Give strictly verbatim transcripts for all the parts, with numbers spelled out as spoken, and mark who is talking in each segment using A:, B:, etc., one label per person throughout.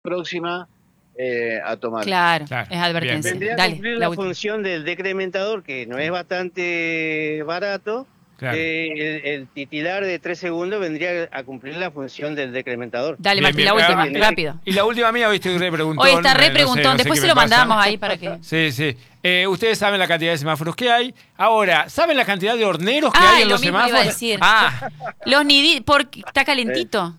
A: próxima eh, a tomar.
B: Claro,
C: Claro,
B: es advertencia.
D: Vendría a
B: Dale,
D: cumplir
B: la
D: la
B: última.
D: función del decrementador, que no es bastante barato.
C: Claro.
D: Eh, el, el titular de tres segundos vendría a cumplir la función del decrementador.
B: Dale,
C: Bien,
B: Martín,
C: bien.
B: la última,
C: Ah,
B: rápido.
C: Y la última mía, viste, re preguntón.
B: Hoy está
C: eh,
B: re
C: no sé-
B: preguntón,
C: no sé
B: después
C: qué
B: se
C: me
B: lo
C: pasa.
B: mandamos ahí para que...
C: Sí, sí. Eh, ustedes saben la cantidad de semáforos que hay. Ahora, ¿saben la cantidad de horneros que
B: Ay,
C: hay en
B: lo
C: los
B: mismo iba a
C: semáforos?
B: decir.
C: Ah,
B: Los nidi... porque está calentito.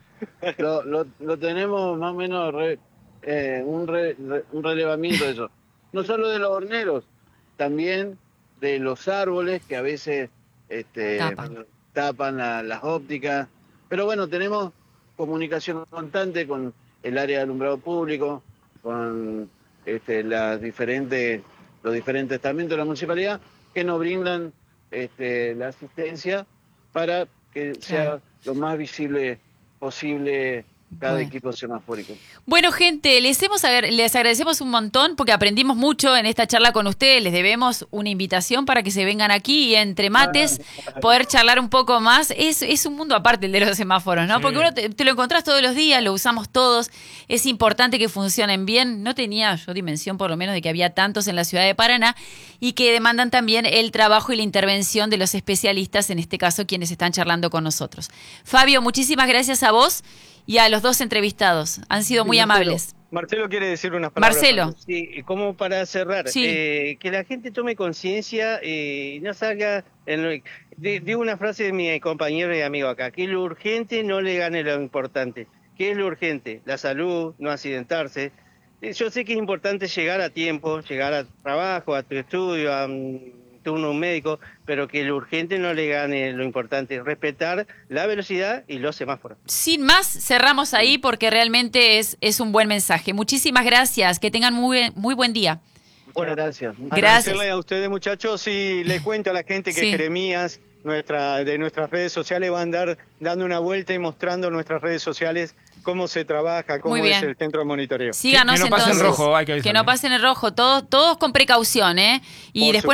A: Lo, lo, lo tenemos más o menos re- eh, un, re- re- un relevamiento de eso. No solo de los horneros, también de los árboles que a veces este,
B: Tapan.
A: tapan la- las ópticas. Pero bueno, tenemos comunicación constante con el área de alumbrado público, con este, las diferentes, los diferentes estamentos de la municipalidad que nos brindan este, la asistencia para que sea
B: Claro.
A: lo más visible posible cada
B: Bueno.
A: equipo semafórico.
B: Bueno, gente, les, hemos, agra- les agradecemos un montón porque aprendimos mucho en esta charla con ustedes. Les debemos una invitación para que se vengan aquí y entre mates poder charlar un poco más. Es, es un mundo aparte el de los semáforos, ¿no?
C: Sí.
B: Porque uno te, te lo encontrás todos los días, lo usamos todos. Es importante que funcionen bien. No tenía yo dimensión por lo menos de que había tantos en la ciudad de Paraná y que demandan también el trabajo y la intervención de los especialistas, en este caso quienes están charlando con nosotros. Fabio, muchísimas gracias a vos y a los dos entrevistados. Han sido muy
D: Sí, Marcelo.
B: amables.
D: Marcelo quiere decir unas palabras.
B: Marcelo.
D: Sí, como para cerrar,
B: Sí.
D: eh, que la gente tome conciencia y no salga... En lo, de- digo una frase de mi compañero y amigo acá, que lo urgente no le gane lo importante. ¿Qué es lo urgente? La salud, no accidentarse. Eh, Yo sé que es importante llegar a tiempo, llegar a trabajo, a tu estudio, a un turno médico, pero que lo urgente no le gane lo importante. Respetar la velocidad y los semáforos.
B: Sin más, cerramos ahí porque realmente es, es un buen mensaje. Muchísimas gracias. Que tengan muy, muy buen día.
A: Muchas gracias.
B: Gracias.
D: Agradecerle a ustedes, muchachos, y les cuento a la gente que
B: Sí.
D: Jeremías, nuestra, de nuestras redes sociales, va a andar dando una vuelta y mostrando en nuestras redes sociales cómo se trabaja, cómo
B: Muy bien.
D: es el centro de monitoreo.
B: Síganos
C: Que no pase en
B: entonces.
C: rojo, hay que
B: Que
C: avisarle.
B: no pasen en rojo. Todos, todos con precaución, ¿eh? Y
D: Por
B: después